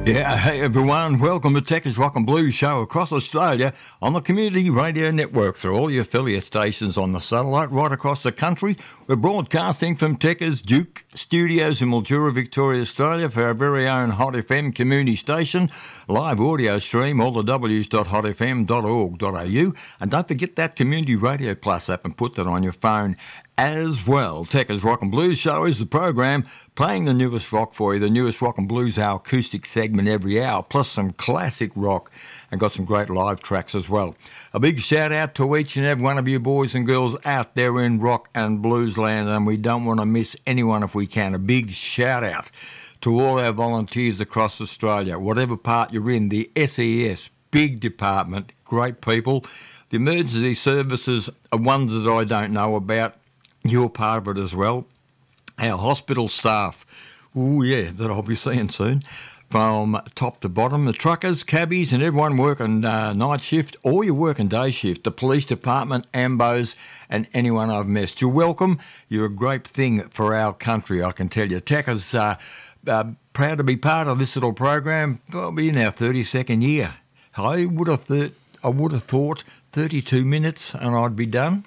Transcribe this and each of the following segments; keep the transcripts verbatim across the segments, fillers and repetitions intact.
Yeah, hey everyone, welcome to Techers Rock and Blues show across Australia on the Community Radio Network through all your affiliate stations on the satellite right across the country. We're broadcasting from Techers Duke Studios in Mildura, Victoria, Australia for our very own Hot F M community station. Live audio stream, all the w's dot hot f m dot org dot a u. And don't forget that Community Radio Plus app and put that on your phone as well. Techers Rock and Blues show is the program playing the newest rock for you, the newest rock and blues, our acoustic segment every hour, plus some classic rock, and got some great live tracks as well. A big shout out to each and every one of you boys and girls out there in rock and blues land, and we don't want to miss anyone if we can. A big shout out to all our volunteers across Australia, whatever part you're in, the S E S, big department, great people. The emergency services are ones that I don't know about. You're part of it as well. Our hospital staff, oh yeah, that I'll be seeing soon, from top to bottom. The truckers, cabbies and everyone working uh, night shift or you're working day shift. The police department, ambos and anyone I've missed. You're welcome. You're a great thing for our country, I can tell you. Techers uh, uh, proud to be part of this little program. Probably in our thirty-second year. I would have, th- I would have thought thirty-two minutes and I'd be done.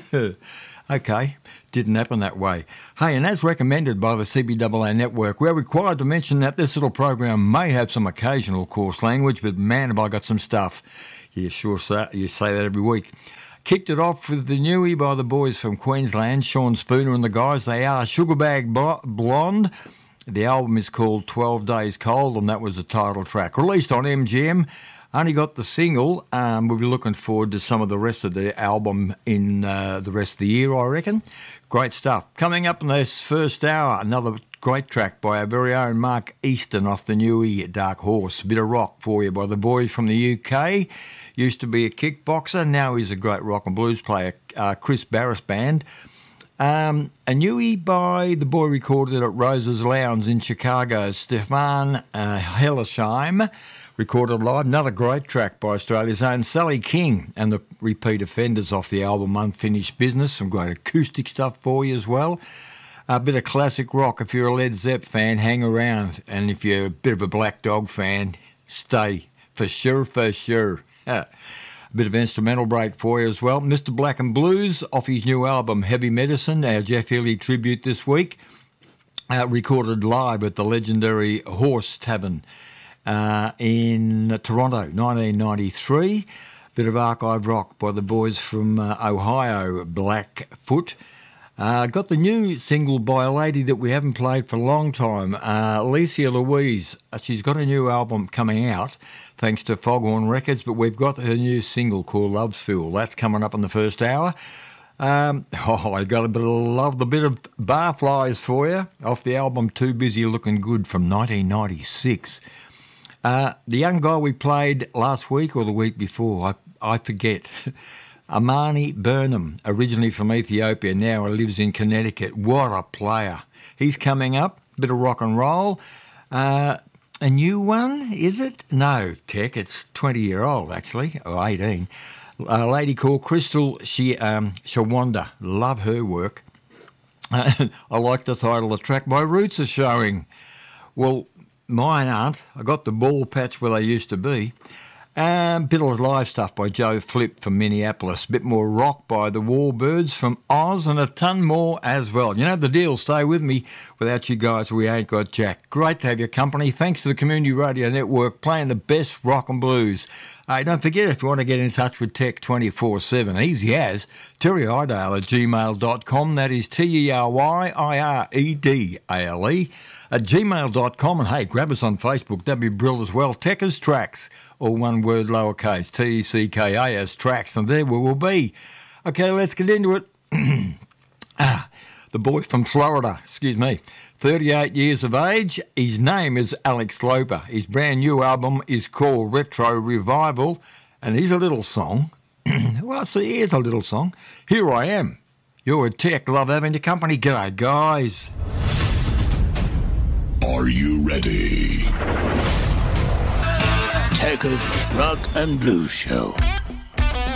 Okay, didn't happen that way. Hey, and as recommended by the C B A A network, we're required to mention that this little program may have some occasional coarse language, but man, have I got some stuff. You sure say, you say that every week. Kicked it off with the newie by the boys from Queensland, Sean Spooner and the guys. They are Sugarbag Blonde. The album is called twelve days Cold, and that was the title track. Released on M G M. Only got the single. Um, we'll be looking forward to some of the rest of the album in uh, the rest of the year, I reckon. Great stuff. Coming up in this first hour, another great track by our very own Mark Easton off the newie Dark Horse. A bit of rock for you by the boys from the U K. Used to be a kickboxer, now he's a great rock and blues player, uh, Chris Barris Band. Um, a newie by the boy recorded at Rose's Lounge in Chicago, Stefan uh, Hellesheim. Recorded live, another great track by Australia's own Sally King and the repeat offenders off the album Unfinished Business. Some great acoustic stuff for you as well. A bit of classic rock. If you're a Led Zepp fan, hang around. And if you're a bit of a Black Dog fan, stay. For sure, for sure. A bit of instrumental break for you as well. Mister Black and Blues off his new album Heavy Medicine, our Jeff Healey tribute this week. Uh, recorded live at the legendary Horse Tavern. Uh, in Toronto, nineteen ninety-three. Bit of archive rock by the boys from uh, Ohio, Blackfoot. Uh, got the new single by a lady that we haven't played for a long time, uh, Alicia Louise. Uh, she's got a new album coming out, thanks to Foghorn Records, but we've got her new single called Love's Fool. That's coming up in the first hour. Um, oh, I got a bit of love, the bit of Barflies for you, off the album Too Busy Looking Good from nineteen ninety-six. Uh, the young guy we played last week or the week before, I, I forget, Amani Burnham, originally from Ethiopia, now lives in Connecticut. What a player. He's coming up, bit of rock and roll. Uh, a new one, is it? No, Tech, it's twenty-year-old actually, or eighteen. A lady called Crystal she, um, Shawanda. Love her work. Uh, I like the title of the track. My roots are showing. Well, mine aren't. I got the ball patch where they used to be. Um, bit of live stuff by Joe Flip from Minneapolis. Bit more rock by the Warbirds from Oz, and a ton more as well. You know the deal. Stay with me. Without you guys, we ain't got jack. Great to have your company. Thanks to the Community Radio Network, playing the best rock and blues. Hey, don't forget, if you want to get in touch with Tech twenty-four seven, easy as Terry Idale at gmail dot com. That is T E R Y I R E D A L E at gmail dot com. And hey, grab us on Facebook. That'd be brilliant as well. Techers Tracks, all one word lowercase, T E C K A S Tracks. And there we will be. Okay, let's get into it. ah, the boy from Florida, excuse me, thirty-eight years of age. His name is Alex Loper. His brand new album is called Retro Revival. And here's a little song. Well, see, here's a little song. Here I Am. You're a Tech. Love having your company. G'day, guys. Are you ready? Techers Rock and Blues Show.